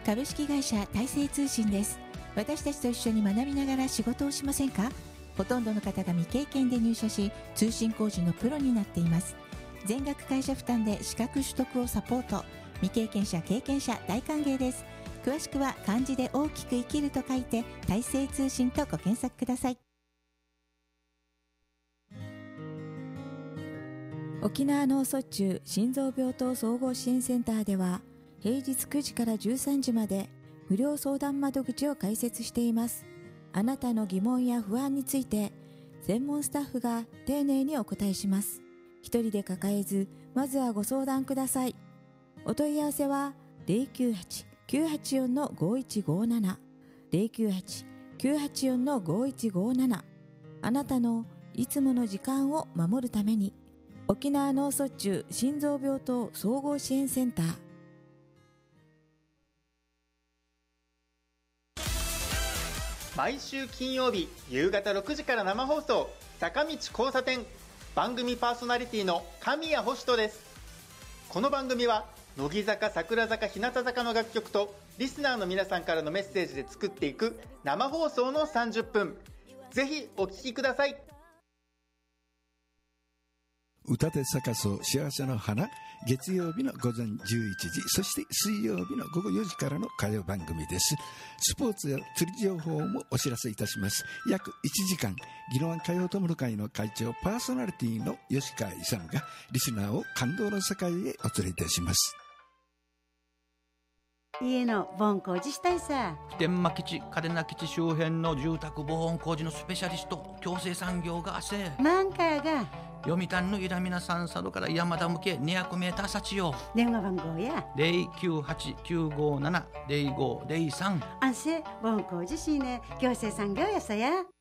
株式会社大成通信です。私たちと一緒に学びながら仕事をしませんか？ほとんどの方が未経験で入社し、通信工事のプロになっています。全額会社負担で資格取得をサポート。未経験者経験者大歓迎です。詳しくは漢字で大きく生きると書いて大成通信とご検索ください。沖縄脳卒中心臓病棟総合支援センターでは平日9時から13時まで無料相談窓口を開設しています。あなたの疑問や不安について専門スタッフが丁寧にお答えします。一人で抱えず、まずはご相談ください。お問い合わせは 098-984-5157 098-984-5157。 あなたのいつもの時間を守るために、沖縄脳卒中心臓病棟総合支援センター。 毎週金曜日夕方6時から生放送、坂道交差点。番組パーソナリティの神谷星人です。この番組は乃木坂、桜坂、日向坂の楽曲とリスナーの皆さんからのメッセージで作っていく生放送の30分。ぜひお聞きください。 歌で咲かそう幸せの花、月曜日の午前11時、そして水曜日の午後4時からの歌謡番組です。スポーツや釣り情報もお知らせいたします。約1時間、宜野湾歌謡トムル会の会長パーソナリティの吉川勇がリスナーを感動の世界へお連れいたします。 家の防音工事したいさ。 普天間基地、嘉手納基地周辺の住宅防音工事のスペシャリスト、共生産業がせなんかやが読谷のイラミナサンサドから山田向け200メーター先よ。 電話番号や 098-957-0503。 安静防音工事しね、共生産業やさや。